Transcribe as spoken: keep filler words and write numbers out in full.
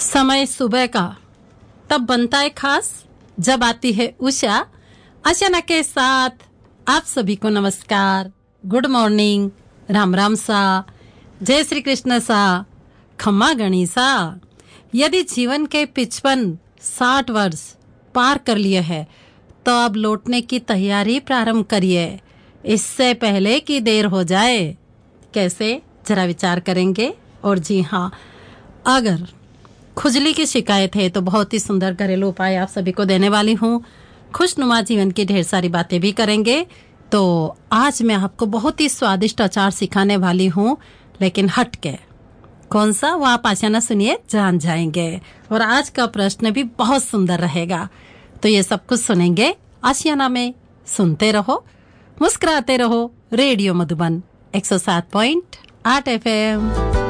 समय सुबह का तब बनता है खास जब आती है उषा। आशना के साथ आप सभी को नमस्कार, गुड मॉर्निंग, राम राम सा, जय श्री कृष्ण सा, खम्मा गणिसा। यदि जीवन के पिचपन साठ वर्ष पार कर लिए है तो अब लौटने की तैयारी प्रारंभ करिए, इससे पहले कि देर हो जाए। कैसे, जरा विचार करेंगे। और जी हाँ, अगर खुजली की शिकायत है तो बहुत ही सुंदर घरेलू उपाय आप सभी को देने वाली हूँ। खुशनुमा जीवन की ढेर सारी बातें भी करेंगे। तो आज मैं आपको बहुत ही स्वादिष्ट अचार सिखाने वाली हूँ, लेकिन हट के कौन सा, वो आप आशना सुनिए, जान जाएंगे। और आज का प्रश्न भी बहुत सुंदर रहेगा। तो ये सब कुछ सुनेंगे आशियाना में। सुनते रहो, मुस्कुराते रहो। रेडियो मधुबन एक सौ सात पॉइंट आठ एफ एम।